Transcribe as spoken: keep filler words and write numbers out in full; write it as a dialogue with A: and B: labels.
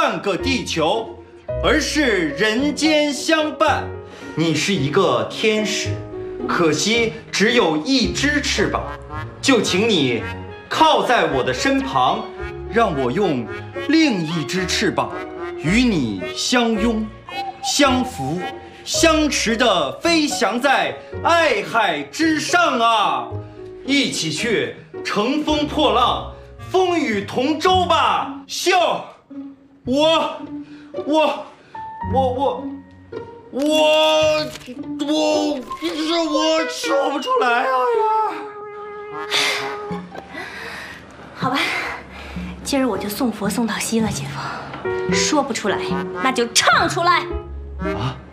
A: 半个地球，而是人间相伴。你是一个天使，可惜只有一只翅膀，就请你靠在我的身旁，让我用另一只翅膀与你相拥、相扶、相持地飞翔在爱海之上啊！一起去乘风破浪，风雨同舟吧！笑，我，我，我，我。我我这我说不出来啊呀！
B: 好吧，今儿我就送佛送到西了，姐夫。说不出来，那就唱出来。
A: 啊！